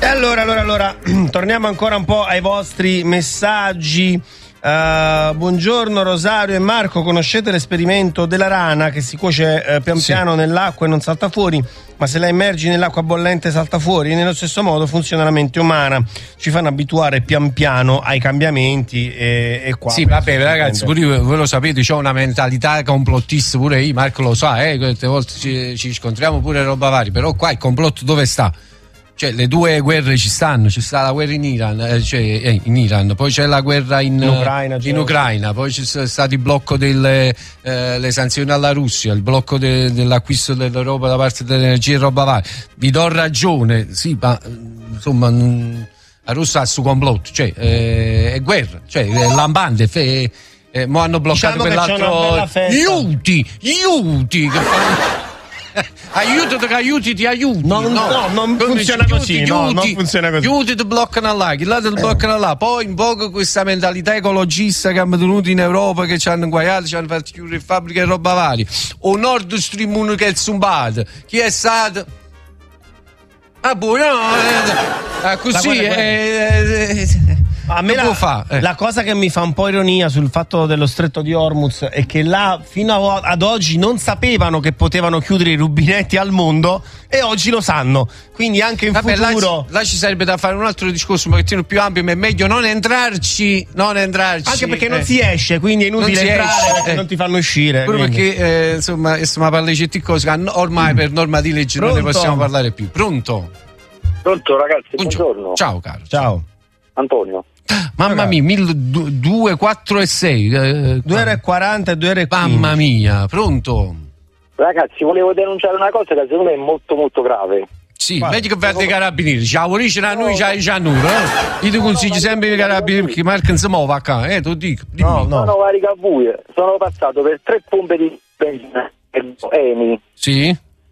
Allora, torniamo ancora un po' ai vostri messaggi. Buongiorno Rosario e Marco, conoscete l'esperimento della rana che si cuoce pian piano nell'acqua e non salta fuori, ma se la immergi nell'acqua bollente salta fuori? E nello stesso modo funziona la mente umana, ci fanno abituare pian piano ai cambiamenti e qua. Sì, vabbè ragazzi, pure voi lo sapete, c'ho una mentalità complottista, pure io, Marco lo sa, quante volte ci scontriamo pure roba varia, però qua il complotto dove sta? Cioè le due guerre ci sta la guerra in Iran, in Iran, poi c'è la guerra in Ucraina, poi c'è stato il blocco delle le sanzioni alla Russia, il blocco dell'acquisto dell'Europa da parte dell'energia e roba varia. Vi do ragione, sì, ma insomma la Russia ha il suo complotto, cioè è guerra, cioè lampante, mo hanno bloccato quell'altro gli Houthi che fanno aiuti ti aiuti. Non funziona così. Non funziona così. Gli Houthi ti bloccano là, chi là ti bloccano là. Poi in poco questa mentalità ecologista che hanno tenuto in Europa, che ci hanno inguaiato, ci hanno fatto chiudere fabbriche e roba varia. O Nord Stream 1 che è zumbato. Chi è stato? Ah, buono, così a me la cosa che mi fa un po' ironia sul fatto dello stretto di Hormuz è che là fino ad oggi non sapevano che potevano chiudere i rubinetti al mondo e oggi lo sanno, quindi anche in futuro là ci sarebbe da fare un altro discorso un pochettino più ampio, ma è meglio non entrarci anche perché non si esce, quindi è inutile entrare perché non ti fanno uscire pure perché insomma stiamo parlando di certe cose che ormai per norma di legge non ne possiamo parlare più. Pronto ragazzi, buongiorno. Ciao caro. Ciao Antonio. Mamma mia, 2, 4 e 6 2,40 e 2,15. Mamma mia, pronto? Ragazzi, volevo denunciare una cosa che secondo me è molto molto grave. Sì, meglio che vai dei carabinieri. Ciao, dice a noi, c'ha noi, Io ti consiglio sempre i carabinieri perché Marco non si muove qua, tu dico. No. Sono vari Cavue, sono passato per 3 pompe di benzina Eni. Sì.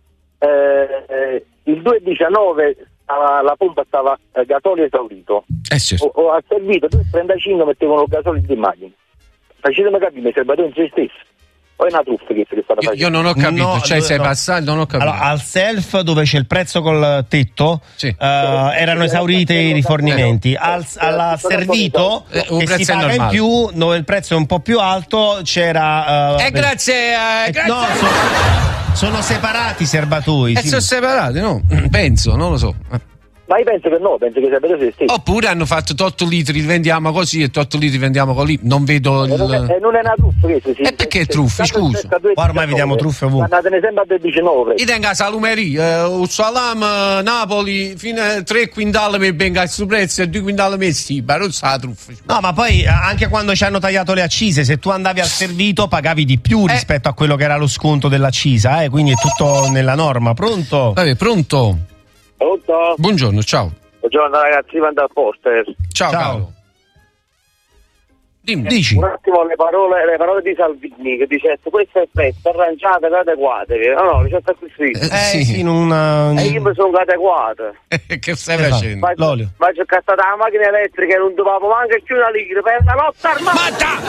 Il 2,19 la pompa stava gasolio esaurito. Certo. Ho servito 2,35 mettevano il gasolio di macchina. Facetemi capire, mi serve in se stesso. O è una truffa che è stata fatta? Io non ho capito, sei passato, non ho capito. Allora, al self dove c'è il prezzo col tetto erano esauriti i rifornimenti. Al servito un che prezzo si paga normale. in più, dove il prezzo è un po' più alto, c'era grazie. No, sono separati i serbatoi. Sono separati, no? Penso, non lo so. Ma io penso che no, penso che sia per se stesso. Oppure hanno fatto 8 litri, vendiamo così e 8 litri vendiamo così. Non vedo il. Non è una truffa questo, sì. E perché truffe, scusa? Ormai vediamo truffe ovunque. Andatene sempre a 19. Io tengo a salumeria, un salam Napoli fino a 3 quintali mi venga il suo prezzo e 2 quintali messi, ma non sa la truffa. No, ma poi anche quando ci hanno tagliato le accise, se tu andavi al servito pagavi di più rispetto a quello che era lo sconto dell'accisa, quindi è tutto nella norma. Pronto? Vabbè, pronto? Pronto? Buongiorno, ciao. Buongiorno ragazzi, Ivan dal Poster. Ciao. Caro. Dimmi. Dici. Un attimo le parole di Salvini che dice questo è festa, arrangiate, adeguatevi. No, c'è stato scritto. Sì, in E io mi sono adeguate. Che stai facendo? L'olio. Ma c'è stata la macchina elettrica e non dovevamo manco più una lira per la lotta armata.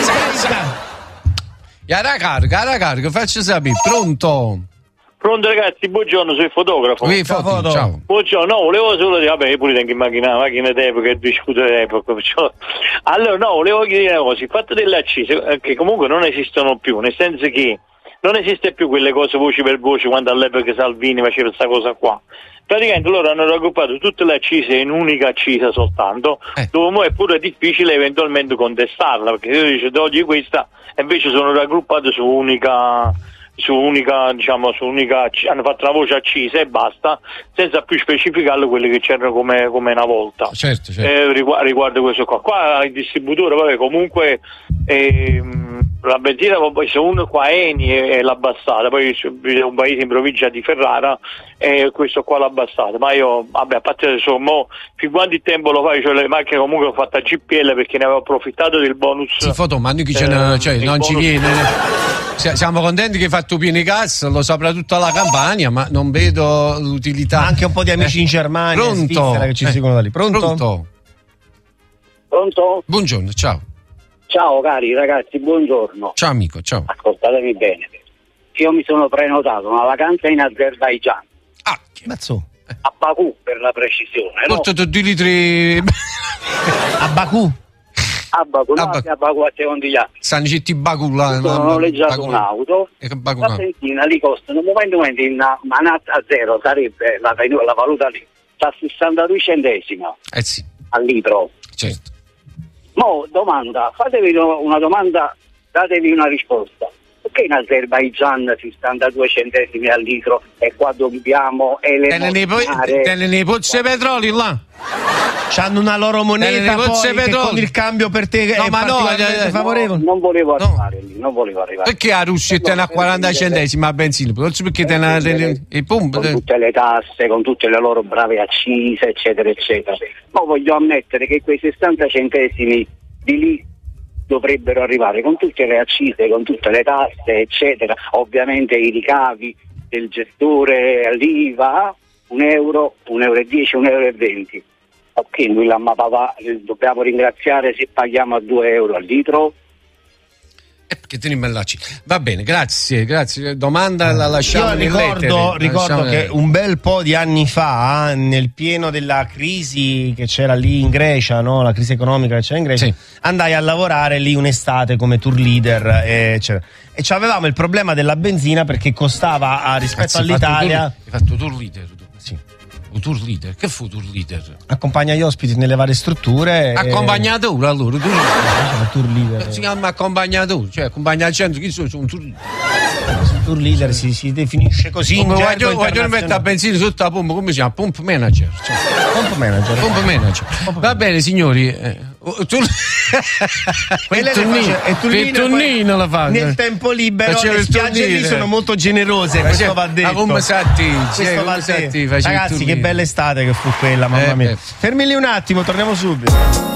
Cara carica, faccio sapere. Pronto ragazzi, buongiorno, sono il fotografo. Ciao. Buongiorno, no, volevo solo dire, vabbè, io pure tengo in macchina d'epoca e discuto d'epoca, perciò. Allora, no, volevo chiedere una cosa, il fatto delle accise, che comunque non esistono più, nel senso che non esiste più quelle cose voce per voce quando all'epoca Salvini faceva questa cosa qua. Praticamente loro hanno raggruppato tutte le accise in un'unica accisa soltanto, dove è pure difficile eventualmente contestarla, perché se dice togli questa, invece sono raggruppate su unica, hanno fatto una voce accisa e basta, senza più specificarle quelle che c'erano come una volta. Certo. Riguardo questo qua il distributore, vabbè, comunque la benzina, poi se uno qua Eni è l'abbassata, poi un paese in provincia di Ferrara e questo qua l'abbassata, ma io, vabbè, a parte adesso, fin quanto tempo lo fai, cioè le macchine comunque ho fatto a GPL perché ne avevo approfittato del bonus. Sì, ma noi non ci viene. Siamo contenti che hai fatto pieni gas, lo saprà tutta la Campania, ma non vedo l'utilità. Anche un po' di amici in Germania, in Svizzera che ci seguono da lì. Pronto? Buongiorno, ciao. Ciao cari ragazzi, buongiorno. Ciao amico, ciao. Ascoltatemi bene. Io mi sono prenotato una vacanza in Azerbaigian. Mazzo. a Baku per la precisione, no? Porta 2 litri A Baku? A Baku, no, a Baku a Tecondigliano. Stanno citti Baku là. Ho noleggiato un'auto, E che Baku la benzina lì costa, in un momento in manata a zero, sarebbe la valuta lì, sta 62 centesimi sì. al litro. Certo. Mo domanda, fatevi una domanda, datevi una risposta. Perché in Azerbaigian si sta a 2 centesimi al litro e qua dobbiamo elemosinare? Tenne pozzi di petrolio là. C'hanno una loro moneta poi che con il cambio per te è particolarmente favorevole? Non volevo arrivare lì, non volevo arrivare. Perché la Russia tiene a 40 centesimi a benzina? Perché tiene i pompe? Con tutte le tasse, con tutte le loro brave accise, eccetera, eccetera. Ma voglio ammettere che quei 60 centesimi di lì dovrebbero arrivare con tutte le accise, con tutte le tasse, eccetera. Ovviamente i ricavi del gestore, l'IVA, €1, €1,10, €1,20. Ok, noi dobbiamo ringraziare se paghiamo a €2 al litro. Perché va bene, grazie. Domanda la lasciamo. Io ricordo che un bel po' di anni fa, nel pieno della crisi che c'era lì in Grecia, no? La crisi economica che c'era in Grecia, andai a lavorare lì un'estate come tour leader e avevamo il problema della benzina perché costava rispetto all'Italia. Hai fatto tour leader? Sì. Un tour leader? Che fu tour leader? Accompagna gli ospiti nelle varie strutture. Accompagnatore allora? Tour leader. Si chiama accompagnatore, cioè accompagna al centro, chi sono un tour leader? Tour leader si definisce così. Voglio mettere la benzina sotto la pompa, come si chiama? Pump manager. Pump manager. Va bene, signori. Il turnino la fa. Nel tempo libero le spiagge lì sono molto generose, questo va detto. Ragazzi, che bella estate che fu quella, mamma mia. Fermi lì un attimo, torniamo subito.